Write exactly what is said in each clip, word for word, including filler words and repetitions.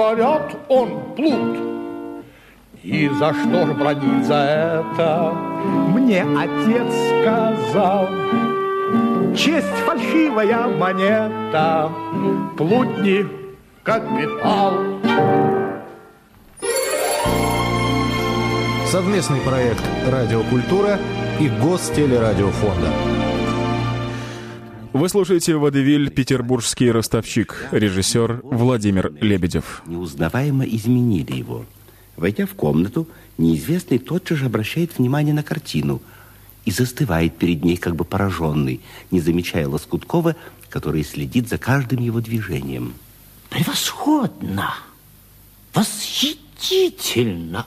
Говорят, он плут. И за что ж бронить за это? Мне отец сказал: честь фальшивая монета, плутни капитал. Совместный проект «Радиокультура» и Гостелерадиофонда. Вы слушаете «Водевиль «Петербургский ростовщик», режиссер Владимир Лебедев. Неузнаваемо изменили его. Войдя в комнату, неизвестный тотчас же обращает внимание на картину и застывает перед ней, как бы пораженный, не замечая Лоскуткова, который следит за каждым его движением. Превосходно! Восхитительно!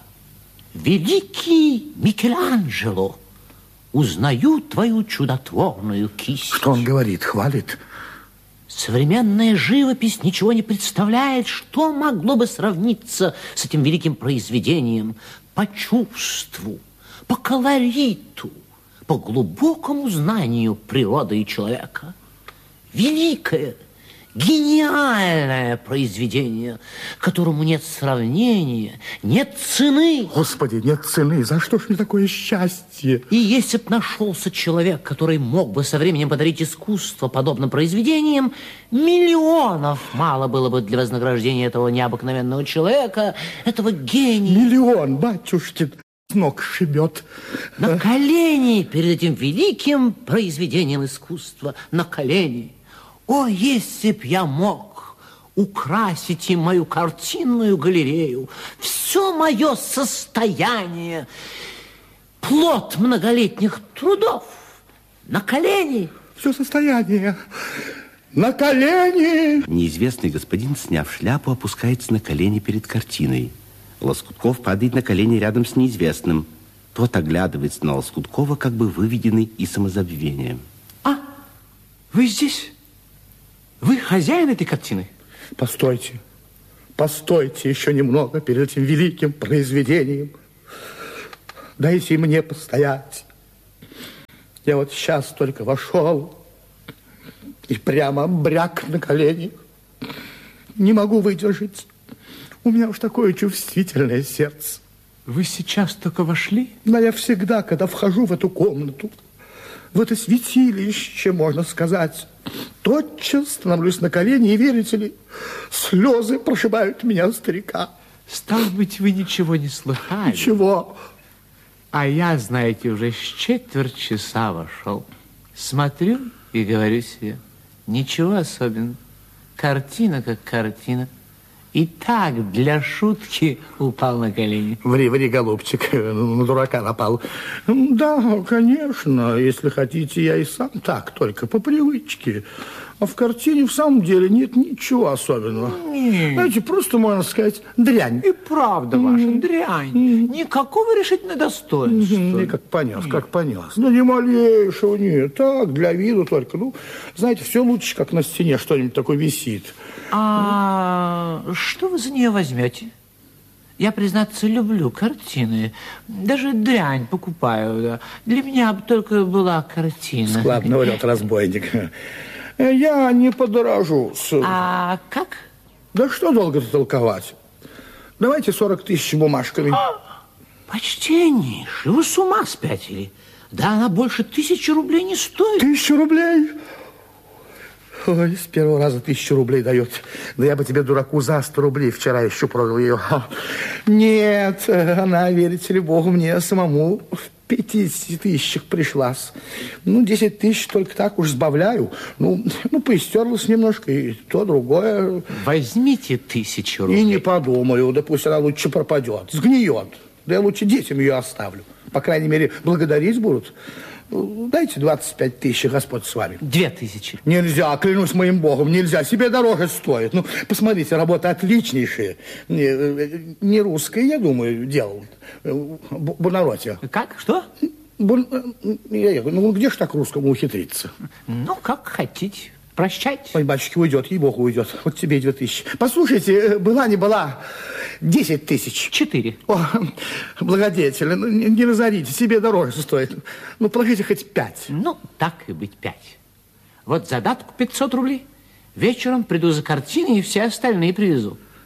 Великий Микеланджело! Узнаю твою чудотворную кисть. Что он говорит? Хвалит? Современная живопись ничего не представляет, что могло бы сравниться с этим великим произведением по чувству, по колориту, по глубокому знанию природы и человека. Великое, гениальное произведение, которому нет сравнения, нет цены. Господи, нет цены. За что ж мне такое счастье? И если б нашелся человек, который мог бы со временем подарить искусство подобным произведениям, миллионов мало было бы для вознаграждения этого необыкновенного человека, этого гения. Миллион, батюшки, с ног шибет. На колени перед этим великим произведением искусства. На колени. О, если б я мог украсить им мою картинную галерею, все мое состояние, плод многолетних трудов, на колени. Все состояние на колени. Неизвестный господин, сняв шляпу, опускается на колени перед картиной. Лоскутков падает на колени рядом с неизвестным. Тот оглядывается на Лоскуткова, как бы выведенный из самозабвения. А, вы здесь? Вы хозяин этой картины? Постойте, постойте еще немного перед этим великим произведением. Дайте мне постоять. Я вот сейчас только вошел и прямо бряк на колени. Не могу выдержать. У меня уж такое чувствительное сердце. Вы сейчас только вошли? Но я всегда, когда вхожу в эту комнату, в это святилище, можно сказать, тотчас становлюсь на колени, и, верите ли, слезы прошибают меня, старика. Стало быть, вы ничего не слыхали? Ничего. А я, знаете, уже с четверть часа вошел. Смотрю и говорю себе, ничего особенного. Картина как картина. И так для шутки упал на колени. Ври, ври, голубчик, на дурака напал. Да, конечно, если хотите, я и сам так, только по привычке. А в картине в самом деле нет ничего особенного. Нет. Знаете, просто, можно сказать, дрянь. И правда ваша mm. дрянь. Mm. Никакого решительного достоинства. Mm. И как понес, mm. как понес. Ну, ни малейшего нет. Так, для виду только. Ну, знаете, все лучше, как на стене что-нибудь такое висит. А mm. что вы за нее возьмете? Я, признаться, люблю картины. Даже дрянь покупаю. Да. Для меня бы только была картина. Складно врет разбойник. Я не подорожу. А как? Да что долго-то толковать? Давайте сорок тысяч бумажками. А, почтеннейший, вы с ума спятили. Да она больше тысячи рублей не стоит. Тысячу рублей? Ой, с первого раза тысячу рублей дает. Да я бы тебе, дураку, за сто рублей вчера еще продал ее. Нет, она, верите ли Богу, мне самому в пятидесяти тысячах пришлась. Ну, десять тысяч только так уж сбавляю. Ну, ну поистерлась немножко, и то, другое. Возьмите тысячу рублей. И не подумаю, да пусть она лучше пропадет, сгниет. Да я лучше детям ее оставлю. По крайней мере, благодарить будут. Дайте двадцать пять тысяч, Господь с вами. Две тысячи. Нельзя, клянусь моим Богом, нельзя. Себе дороже стоит. Ну, посмотрите, работа отличнейшая. Не, не русская, я думаю, делал. Бунароте. Как? Что? Бун... Я, ну, где ж так русскому ухитриться? Ну, как хотите. Прощайте. Ой, батюшки, уйдет, ей-богу, уйдет. Вот тебе две тысячи. Послушайте, была не была, десять тысяч. Четыре. О, благодетель, ну, не, не разорите, себе дороже стоит. Ну, положите хоть пять. Ну, так и быть, пять. Вот задатку пятьсот рублей. Вечером приду за картиной и все остальные привезу.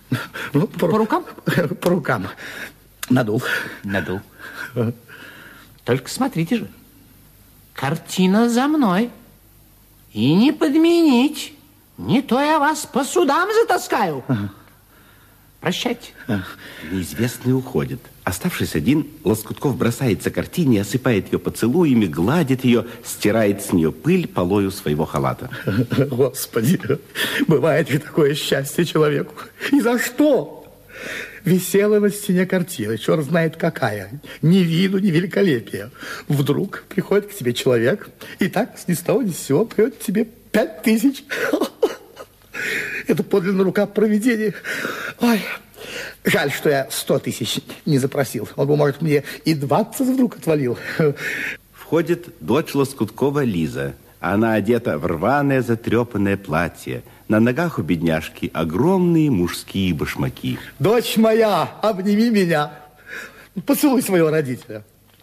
Ну, по, По рукам? По рукам. Надул. Надул. Только смотрите же. Картина за мной. И не подменить. Не то я вас по судам затаскаю. Ага. Прощайте. Ага. Неизвестный уходит. Оставшись один, Лоскутков бросается к картине, осыпает ее поцелуями, гладит ее, стирает с нее пыль полою своего халата. Господи, бывает ли такое счастье человеку? И за что? Висела на стене картина, черт знает какая, ни виду, ни великолепия. Вдруг приходит к тебе человек, и так с ни с того ни с сего приводит тебе пять тысяч. Это подлинно рука провидения. Ой, жаль, что я сто тысяч не запросил. Он бы, может, мне и двадцать вдруг отвалил. Входит дочь Лоскуткова Лиза. Она одета в рваное затрепанное платье. На ногах у бедняжки огромные мужские башмаки. Дочь моя, обними меня. Поцелуй своего родителя.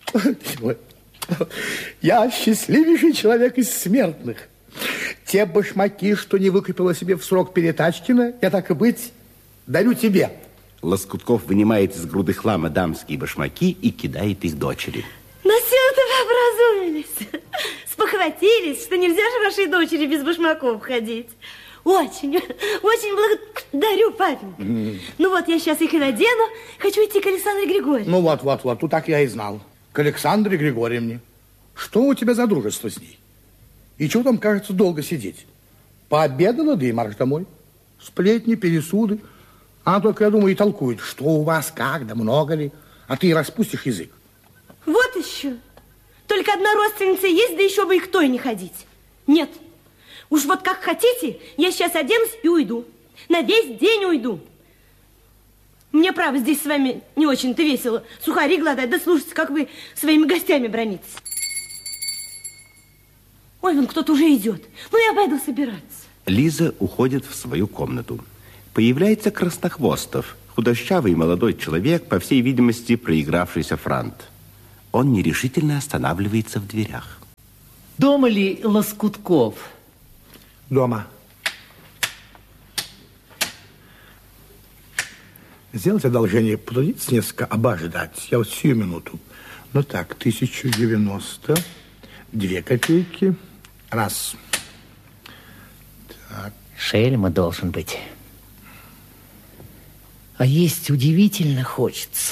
Я счастливейший человек из смертных. Те башмаки, что не выкупила себе в срок Перетачкина, я, так и быть, дарю тебе. Лоскутков вынимает из груды хлама дамские башмаки и кидает их дочери. Ну все-то вы образумились. Спохватились, что нельзя же вашей дочери без башмаков ходить. Очень, очень благодарю, папенька. Mm. Ну вот, я сейчас их и надену. Хочу идти к Александре Григорьевне. Ну вот, вот, вот, тут так я и знал. К Александре Григорьевне. Что у тебя за дружество с ней? И чего там, кажется, долго сидеть? Пообедала, да и марш домой. Сплетни, пересуды. Она только, я думаю, и толкует, что у вас, как, да много ли. А ты и распустишь язык. Вот еще. Только одна родственница есть, да еще бы и к той не ходить. Нет. Уж вот как хотите, я сейчас оденусь и уйду. На весь день уйду. Мне, право, здесь с вами не очень-то весело. Сухари глотать, да слушайте, как вы своими гостями бронитесь. Ой, вон кто-то уже идет. Ну, я пойду собираться. Лиза уходит в свою комнату. Появляется Краснохвостов, худощавый молодой человек, по всей видимости, проигравшийся франт. Он нерешительно останавливается в дверях. Дома ли Лоскутков? Дома. Сделайте одолжение, потрудитесь несколько обождать. Я вот сию минуту. Ну так, тысячу девяносто, две копейки, раз. Так. Шельма должен быть. А есть удивительно хочется.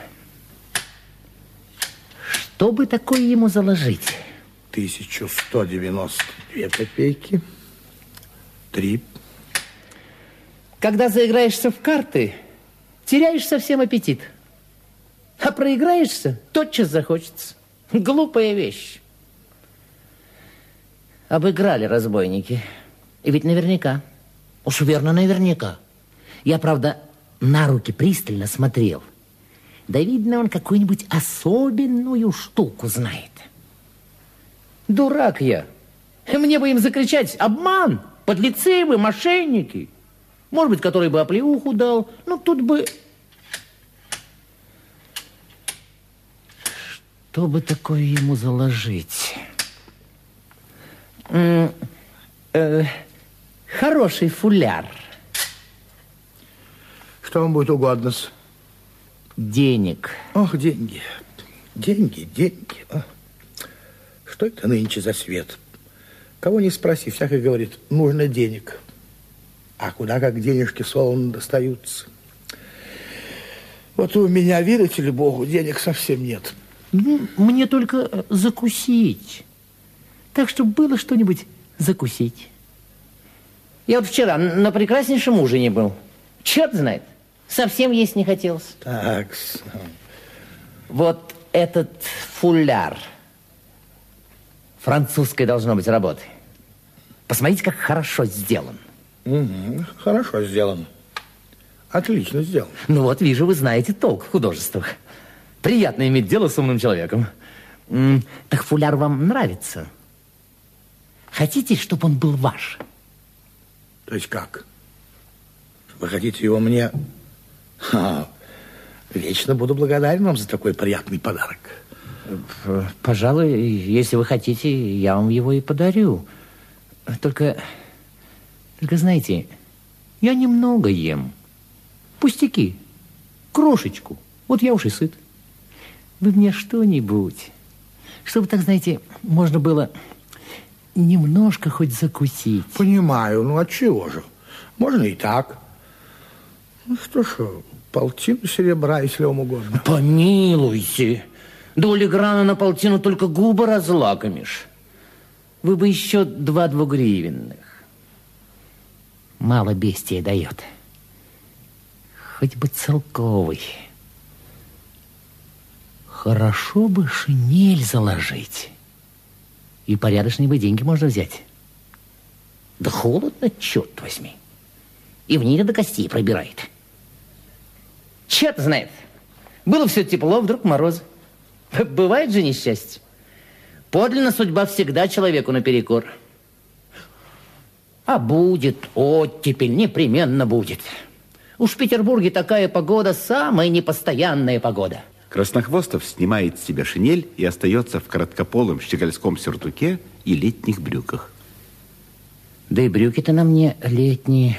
Что бы такое ему заложить? Тысячу сто девяносто две копейки. Три. Когда заиграешься в карты, теряешь совсем аппетит. А проиграешься, тотчас захочется. Глупая вещь. Обыграли разбойники. И ведь наверняка. Уж верно, наверняка. Я, правда, на руки пристально смотрел. Да, видно, он какую-нибудь особенную штуку знает. Дурак я. Мне бы им закричать: обман! Подлецы вы, мошенники. Может быть, который бы оплеуху дал. Ну, тут бы... Что бы такое ему заложить? М -э хороший фуляр. Что вам будет угодно? -с? Денег. Ох, деньги. Деньги, деньги. О. Что это нынче за свет? Кого не спроси, всякий говорит, нужно денег. А куда как денежки солоно достаются? Вот у меня, верите ли Богу, денег совсем нет. Мне только закусить. Так, чтобы было что-нибудь закусить. Я вот вчера на прекраснейшем ужине был. Черт знает, совсем есть не хотелось. Так. Вот этот фуляр французской должно быть работы. Посмотрите, как хорошо сделан. Угу, хорошо сделан. Отлично сделан. Ну вот, вижу, вы знаете толк в художествах. Приятно иметь дело с умным человеком. М -м, так фуляр вам нравится? Хотите, чтобы он был ваш? То есть как? Вы хотите его мне... Ха, вечно буду благодарен вам за такой приятный подарок. Пожалуй, если вы хотите, я вам его и подарю. Только, только знаете, я немного ем. Пустяки. Крошечку. Вот я уж и сыт. Вы мне что-нибудь, чтобы, так знаете, можно было немножко хоть закусить. Понимаю, ну отчего же? Можно и так. Ну что ж, полтину серебра, если вам угодно. Помилуйте. Доли грана на полтину только губы разлакомишь. Вы бы еще два двугривенных. Мало бестия дает. Хоть бы целковый. Хорошо бы шинель заложить. И порядочные бы деньги можно взять. Да холодно, черт возьми. И в ней до костей пробирает. Черт знает. Было все тепло, вдруг мороз. Бывает же несчастье. Подлинно судьба всегда человеку наперекор. А будет оттепель, непременно будет. Уж в Петербурге такая погода, самая непостоянная погода. Краснохвостов снимает с себя шинель и остается в короткополом щегольском сюртуке и летних брюках. Да и брюки-то на мне летние.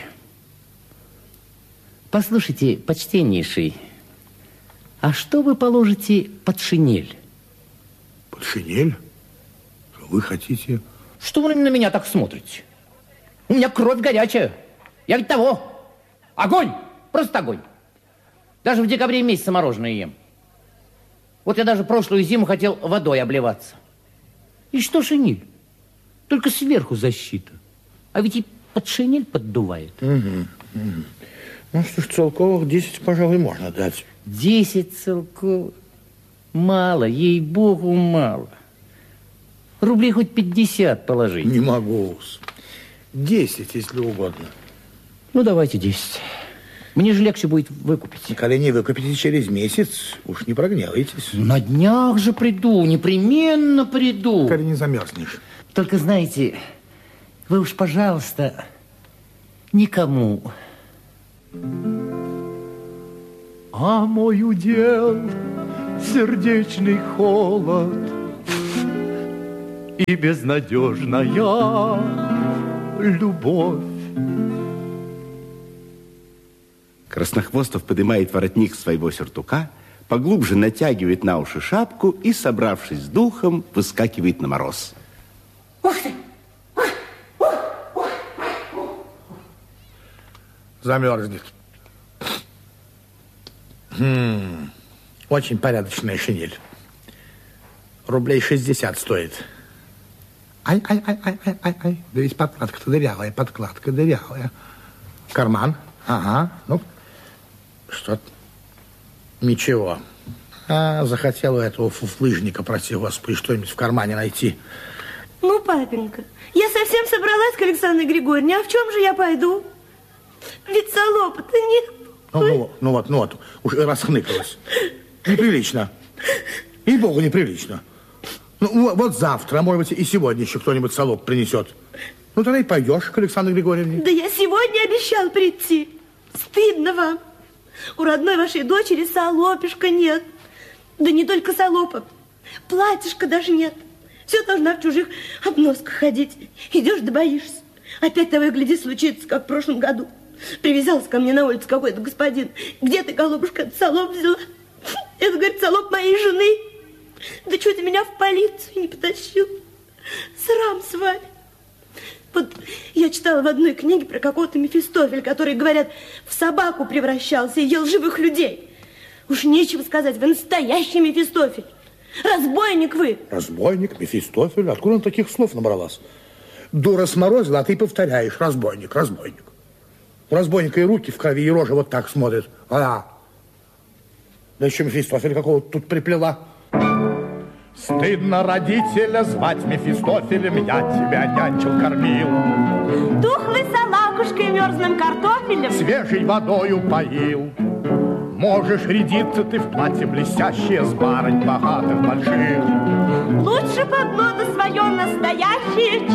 Послушайте, почтеннейший, а что вы положите под шинель? Под шинель? Вы хотите... Что вы на меня так смотрите? У меня кровь горячая. Я ведь того. Огонь! Просто огонь. Даже в декабре месяце мороженое ем. Вот я даже прошлую зиму хотел водой обливаться. И что шинель? Только сверху защита. А ведь и под шинель поддувает. Угу, угу. Ну что ж, целковых десять, пожалуй, можно дать. Десять целковых? Мало, ей-богу, мало. Рублей хоть пятьдесят положить. Не могу. Десять, если угодно. Ну, давайте десять. Мне же легче будет выкупить. Коли не выкупите через месяц, уж не прогневайтесь. На днях же приду, непременно приду. Коли не замерзнешь. Только знаете, вы уж, пожалуйста, никому. А мой удел сердечный холод и безнадежная любовь. Краснохвостов поднимает воротник своего сюртука, поглубже натягивает на уши шапку и, собравшись с духом, выскакивает на мороз. Ух ты! Замерзнет. Хм, очень порядочная шинель. Рублей шестьдесят стоит. Ай, ай, ай, ай, ай, ай, ай. Да ведь подкладка-то дырявая, подкладка дырявая. Карман. Ага, ну, что-то. Ничего. А, захотел у этого фуфлыжника, прости господи, что-нибудь в кармане найти. Ну, папенька, я совсем собралась к Александре Григорьевне, а в чем же я пойду? Ведь салопа-то нет. Ну, ну, ну вот, ну вот, уже расхныкалась. Неприлично. И-богу, неприлично. Ну, вот завтра, а может быть, и сегодня еще кто-нибудь салоп принесет. Ну, тогда и пойдешь к Александре Григорьевне. Да я сегодня обещал прийти. Стыдно вам. У родной вашей дочери салопишка нет. Да не только салопа. Платьишка даже нет. Все должна в чужих обносках ходить. Идешь да боишься. Опять того и гляди, случится, как в прошлом году. Привязался ко мне на улице какой-то господин. Где ты, голубушка, этот салоп взяла? Это, говорит, салоп моей жены. Да что ты меня в полицию не потащил? Срам с вами. Вот я читала в одной книге про какого-то Мефистофеля, который, говорят, в собаку превращался и ел живых людей. Уж нечего сказать, вы настоящий Мефистофель. Разбойник вы. Разбойник, Мефистофель? Откуда он таких слов набралась? Дура сморозила, а ты повторяешь. Разбойник, разбойник. У разбойника и руки в крови, и рожа вот так смотрят. А, да еще Мефистофель какого-то тут приплела. Стыдно родителя звать Мефистофелем, я тебя нянчил, кормил. Тухлой салакушкой, мерзлым картофелем, Свежей водою поил. Можешь рядиться ты в платье блестящее, с барынь богатых больших. лучше под ноты свое настоящее,